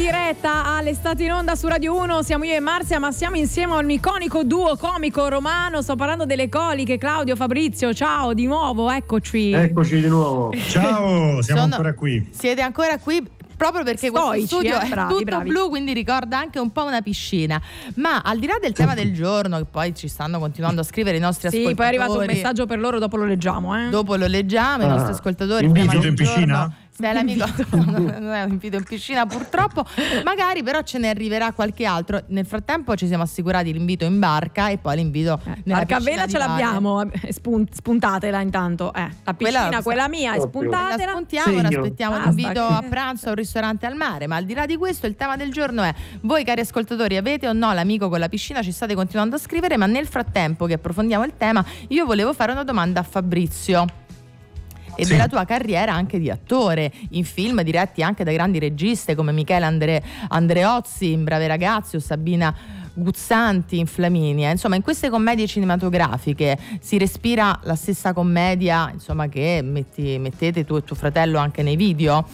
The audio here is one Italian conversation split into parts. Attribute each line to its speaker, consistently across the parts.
Speaker 1: diretta all'Estate in Onda su Radio 1, siamo io e Marzia, ma siamo insieme a un iconico duo comico romano. Sto parlando delle coliche, Claudio, Fabrizio, ciao di nuovo, eccoci.
Speaker 2: Eccoci di nuovo.
Speaker 3: Ciao, siamo ancora qui.
Speaker 4: Siete ancora qui proprio perché
Speaker 1: Stoici,
Speaker 4: questo studio è
Speaker 1: bravi,
Speaker 4: tutto blu, quindi ricorda anche un po' una piscina. Ma al di là del tema del giorno, che poi ci stanno continuando a scrivere i nostri ascoltatori.
Speaker 1: Sì, poi è arrivato un messaggio per loro, dopo lo leggiamo.
Speaker 4: Dopo lo leggiamo, i nostri ascoltatori.
Speaker 3: Invito in piscina?
Speaker 4: Se è l'amico, non è un invito in piscina purtroppo, magari però ce ne arriverà qualche altro. Nel frattempo ci siamo assicurati l'invito in barca e poi l'invito nella
Speaker 1: barca a vela ce l'abbiamo, spuntatela intanto. La piscina, quella mia, spuntatela.
Speaker 4: La spuntiamo, aspettiamo l'invito a pranzo a un ristorante al mare. Ma al di là di questo, il tema del giorno è: voi cari ascoltatori avete o no l'amico con la piscina? Ci state continuando a scrivere, ma nel frattempo che approfondiamo il tema, io volevo fare una domanda a Fabrizio e della tua carriera anche di attore in film diretti anche da grandi registe come Michele Andreozzi in Brave Ragazzi o Sabina Guzzanti in Flaminia. Insomma, in queste commedie cinematografiche si respira la stessa commedia, insomma, che mettete tu e tuo fratello anche nei video?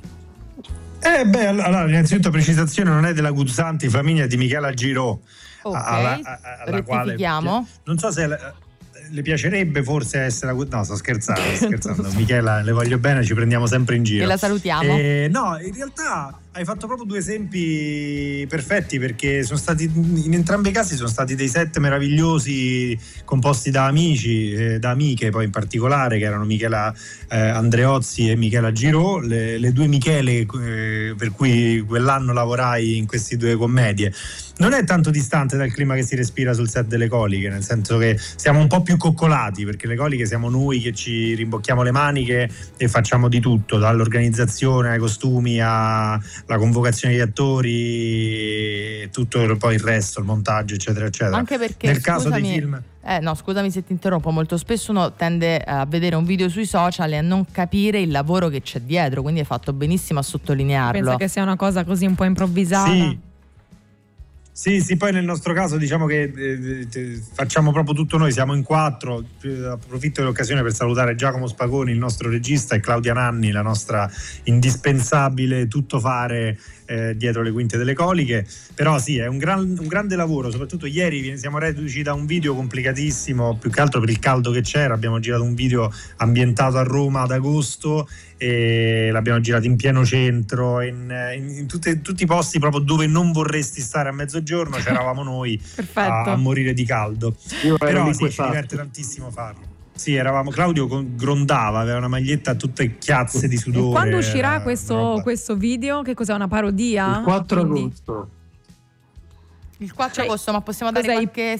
Speaker 3: Allora, innanzitutto precisazione, non è della Guzzanti, Flaminia è di Michela Girò.
Speaker 4: Ok, rettifichiamo.
Speaker 3: Non so se le piacerebbe forse essere no, sto scherzando. Michela, le voglio bene, ci prendiamo sempre in giro
Speaker 4: e la salutiamo.
Speaker 3: No, in realtà hai fatto proprio due esempi perfetti, perché sono stati in entrambi i casi sono stati dei set meravigliosi composti da amici, da amiche poi in particolare, che erano Michela Andreozzi e Michela Girò, le due Michele per cui quell'anno lavorai in queste due commedie. Non è tanto distante dal clima che si respira sul set delle Coliche, nel senso che siamo un po' più coccolati, perché le Coliche siamo noi che ci rimbocchiamo le maniche e facciamo di tutto, dall'organizzazione ai costumi alla convocazione degli attori e tutto poi il resto, il montaggio eccetera eccetera.
Speaker 4: Anche perché
Speaker 3: nel caso dei film
Speaker 4: no, scusami se ti interrompo, molto spesso uno tende a vedere un video sui social e a non capire il lavoro che c'è dietro, quindi hai fatto benissimo a sottolinearlo.
Speaker 1: Penso che sia una cosa così un po' improvvisata.
Speaker 3: Sì, poi nel nostro caso diciamo che facciamo proprio tutto noi, siamo in 4. Approfitto dell'occasione per salutare Giacomo Spagoni, il nostro regista, e Claudia Nanni, la nostra indispensabile tuttofare dietro le quinte delle Coliche. Però sì, è un grande lavoro, soprattutto ieri siamo reduci da un video complicatissimi, più che altro per il caldo che c'era. Abbiamo girato un video ambientato a Roma ad agosto e l'abbiamo girato in pieno centro, in tutti i posti proprio dove non vorresti stare a mezzogiorno c'eravamo noi a morire di caldo. Però sì, ci diverte tantissimo farlo. Sì, Claudio grondava, aveva una maglietta tutte chiazze di sudore.
Speaker 1: E quando uscirà questo video? Che cos'è, una parodia?
Speaker 2: Il 4 agosto.
Speaker 4: Il 4 agosto, ma possiamo dare qualche